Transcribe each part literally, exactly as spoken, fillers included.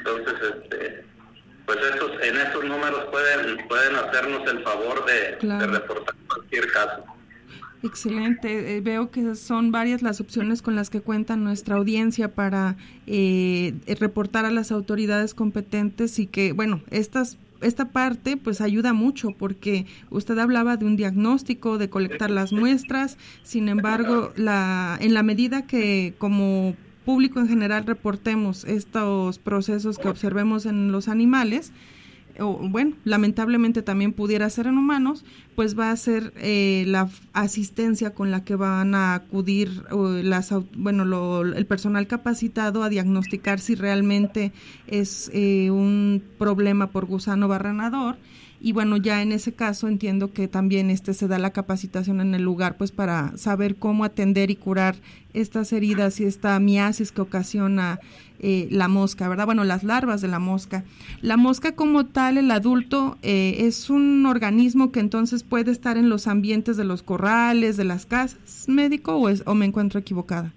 Entonces, este, pues estos, en estos números pueden pueden hacernos el favor de, claro. de reportar cualquier caso. Excelente, eh, veo que son varias las opciones con las que cuenta nuestra audiencia para eh, reportar a las autoridades competentes y que, bueno, estas esta parte pues ayuda mucho porque usted hablaba de un diagnóstico, de colectar las muestras, sin embargo, la en la medida que como público en general reportemos estos procesos que observemos en los animales, o bueno, lamentablemente también pudiera ser en humanos, pues va a ser eh, la asistencia con la que van a acudir uh, las bueno lo, el personal capacitado a diagnosticar si realmente es eh, un problema por gusano barrenador. Y bueno, ya en ese caso entiendo que también este se da la capacitación en el lugar pues para saber cómo atender y curar estas heridas y esta miasis que ocasiona eh, la mosca, ¿verdad? Bueno, las larvas de la mosca. La mosca como tal, el adulto, eh, es un organismo que entonces puede estar en los ambientes de los corrales, de las casas, médico, o, es, o me encuentro equivocada.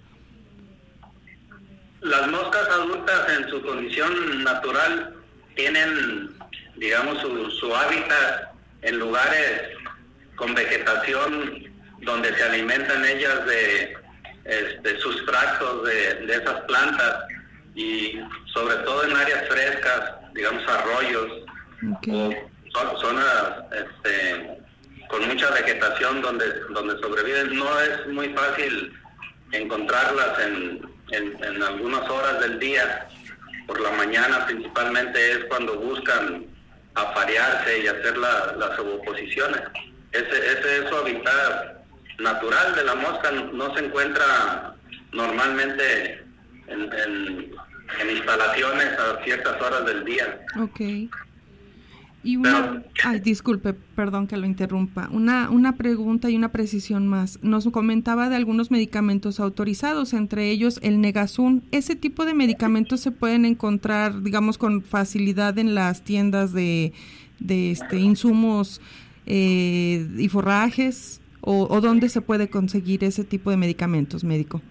Las moscas adultas en su condición natural tienen, digamos, su, su hábitat en lugares con vegetación donde se alimentan ellas de este, sustratos de, de esas plantas y sobre todo en áreas frescas, digamos arroyos, okay. o zonas este, con mucha vegetación donde, donde sobreviven. No es muy fácil encontrarlas en, en, en algunas horas del día. Por la mañana principalmente es cuando buscan aparearse y hacer la, las ovoposiciones. Ese, ese es su hábitat natural de la mosca, no se encuentra normalmente en, en, en instalaciones a ciertas horas del día. Okay. Y una, Pero, ay, disculpe, perdón que lo interrumpa. Una, una pregunta y una precisión más. Nos comentaba de algunos medicamentos autorizados, entre ellos el Negazun. ¿Ese tipo de medicamentos se pueden encontrar, digamos, con facilidad en las tiendas de, de este insumos eh, y forrajes? ¿O, o dónde se puede conseguir ese tipo de medicamentos, médico?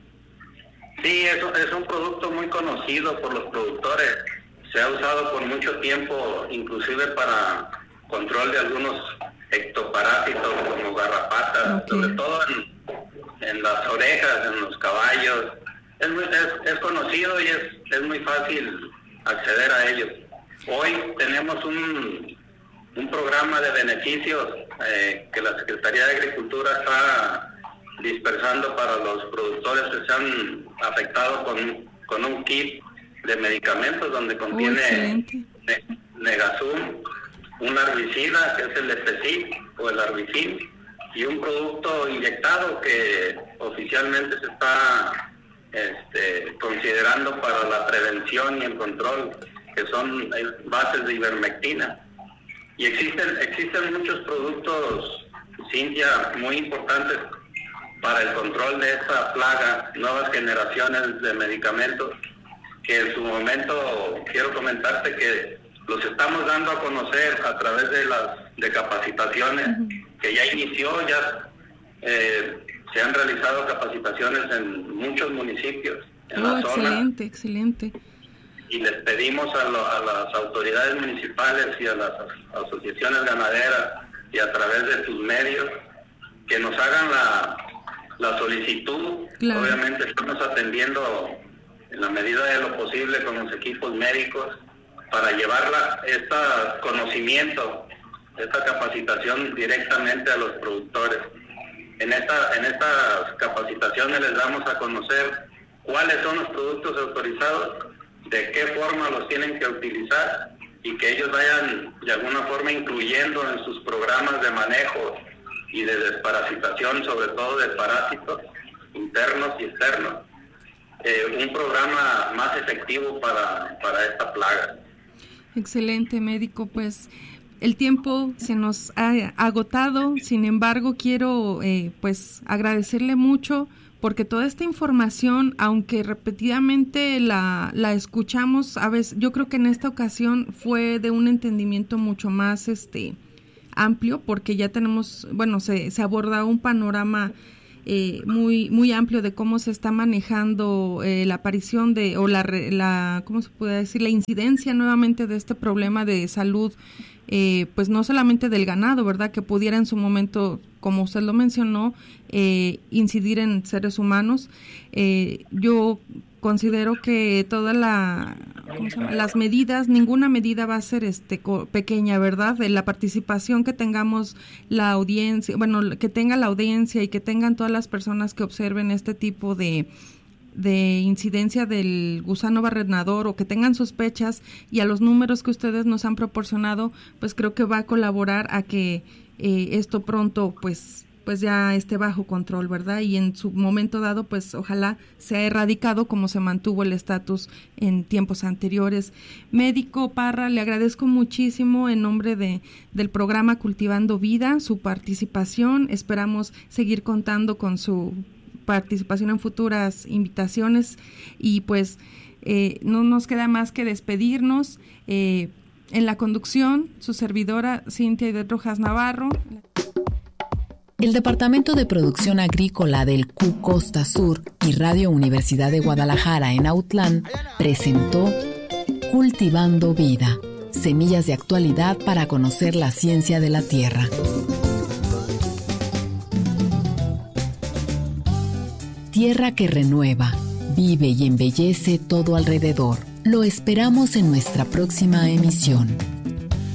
Sí, es, es un producto muy conocido por los productores. Se ha usado por mucho tiempo, inclusive para control de algunos ectoparásitos como garrapatas, okay. sobre todo en, en las orejas, en los caballos. Es, muy, es, es conocido y es, es muy fácil acceder a ellos. Hoy tenemos un, un programa de beneficios eh, que la Secretaría de Agricultura está dispersando para los productores que se han afectado con, con un kit de medicamentos donde contiene oh, Negazun, un herbicida que es el Especit o el Arbicin y un producto inyectado que oficialmente se está este, considerando para la prevención y el control, que son bases de ivermectina. Y existen existen muchos productos, Cintia, muy importantes para el control de esta plaga, nuevas generaciones de medicamentos que en su momento quiero comentarte que los estamos dando a conocer a través de las de capacitaciones uh-huh. que ya inició, ya eh, se han realizado capacitaciones en muchos municipios en oh, la zona. Excelente, excelente. Y les pedimos a, lo, a las autoridades municipales y a las asociaciones ganaderas y a través de sus medios que nos hagan la, la solicitud. Claro. Obviamente estamos atendiendo en la medida de lo posible con los equipos médicos para llevar este conocimiento, esta capacitación directamente a los productores. En esta en estas capacitaciones les damos a conocer cuáles son los productos autorizados, de qué forma los tienen que utilizar y que ellos vayan de alguna forma incluyendo en sus programas de manejo y de desparasitación, sobre todo de parásitos internos y externos. Eh, un programa más efectivo para, para esta plaga. Excelente, médico. Pues el tiempo se nos ha agotado, sin embargo quiero eh, pues agradecerle mucho porque toda esta información, aunque repetidamente la, la escuchamos, a veces yo creo que en esta ocasión fue de un entendimiento mucho más este amplio, porque ya tenemos, bueno, se, se aborda un panorama eh, muy muy amplio de cómo se está manejando eh, la aparición de, o la, la, ¿cómo se puede decir? La incidencia nuevamente de este problema de salud, eh, pues no solamente del ganado, ¿verdad? Que pudiera en su momento, como usted lo mencionó, eh, incidir en seres humanos. Eh, yo considero que toda la, ¿cómo se llama? Las medidas, ninguna medida va a ser este co- pequeña, ¿verdad? De la participación que tengamos la audiencia, bueno, que tenga la audiencia y que tengan todas las personas que observen este tipo de de incidencia del gusano barrenador o que tengan sospechas, y a los números que ustedes nos han proporcionado, pues creo que va a colaborar a que eh, esto pronto pues pues ya esté bajo control, ¿verdad? Y en su momento dado, pues ojalá sea erradicado como se mantuvo el estatus en tiempos anteriores. Médico Parra, le agradezco muchísimo en nombre de del programa Cultivando Vida su participación. Esperamos seguir contando con su participación en futuras invitaciones y pues eh, no nos queda más que despedirnos. Eh, en la conducción, su servidora Cintia Idet Rojas Navarro. El Departamento de Producción Agrícola del C U Costa Sur y Radio Universidad de Guadalajara en Autlán presentó Cultivando Vida, semillas de actualidad para conocer la ciencia de la tierra. Tierra que renueva, vive y embellece todo alrededor. Lo esperamos en nuestra próxima emisión.